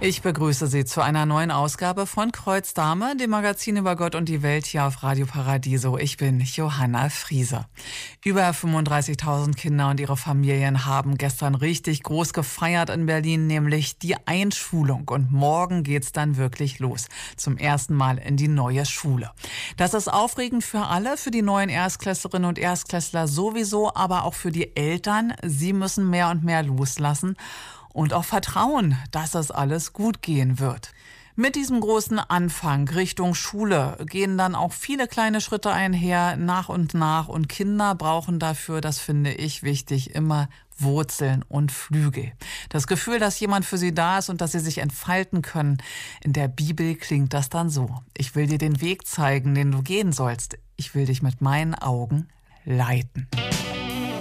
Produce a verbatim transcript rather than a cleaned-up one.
Ich begrüße Sie zu einer neuen Ausgabe von Kreuzdame, dem Magazin über Gott und die Welt hier auf Radio Paradiso. Ich bin Johanna Friese. Über fünfunddreißigtausend Kinder und ihre Familien haben gestern richtig groß gefeiert in Berlin, nämlich die Einschulung. Und morgen geht's dann wirklich los. Zum ersten Mal in die neue Schule. Das ist aufregend für alle, für die neuen Erstklässlerinnen und Erstklässler sowieso, aber auch für die Eltern. Sie müssen mehr und mehr loslassen und auch vertrauen, dass es alles gut gehen wird. Mit diesem großen Anfang Richtung Schule gehen dann auch viele kleine Schritte einher, nach und nach. Und Kinder brauchen dafür, das finde ich wichtig, immer Wurzeln und Flügel. Das Gefühl, dass jemand für sie da ist und dass sie sich entfalten können. In der Bibel klingt das dann so: Ich will dir den Weg zeigen, den du gehen sollst. Ich will dich mit meinen Augen leiten.